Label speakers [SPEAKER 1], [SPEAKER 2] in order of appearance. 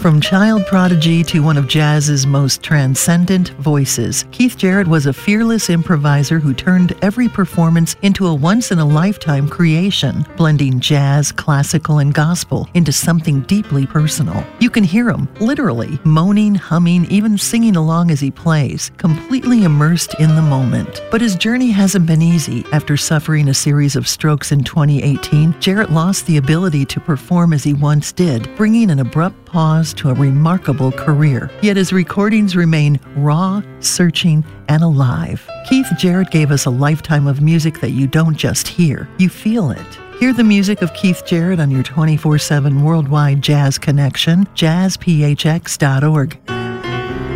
[SPEAKER 1] From child prodigy to one of jazz's most transcendent voices, Keith Jarrett was a fearless improviser who turned every performance into a once-in-a-lifetime creation, blending jazz, classical, and gospel into something deeply personal. You can hear him, literally, moaning, humming, even singing along as he plays, completely immersed in the moment. But his journey hasn't been easy. After suffering a series of strokes in 2018, Jarrett lost the ability to perform as he once did, bringing an abrupt pause to a remarkable career. Yet his recordings remain raw, searching, and alive. Keith Jarrett gave us a lifetime of music that you don't just hear, you feel it. Hear the music of Keith Jarrett on your 24/7 worldwide jazz connection, jazzphx.org.